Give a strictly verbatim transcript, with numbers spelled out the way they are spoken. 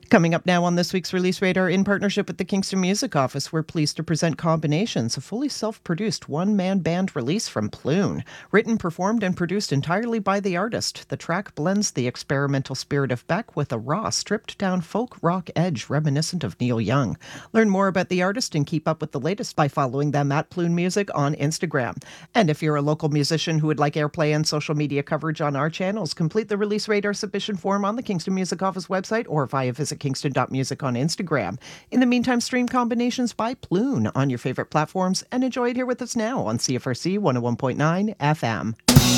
Coming up now on this week's Release Radar, in partnership with the Kingston Music Office, we're pleased to present Combinations, a fully self-produced one-man band release from Plume. Written, performed, and produced entirely by the artist, the track blends the experimental spirit of Beck with a raw, stripped-down folk rock edge reminiscent of Neil Young. Learn more about the artist and keep up with the latest by following them at Plume Music on Instagram. And if you're a local musician who would like airplay and social media coverage on our channels, complete the Release Radar submission form on the Kingston Music Office website or via visit kingston dot music on Instagram. In the meantime, stream Combinations by Plume on your favorite platforms and enjoy it here with us now on C F R C one oh one point nine F M.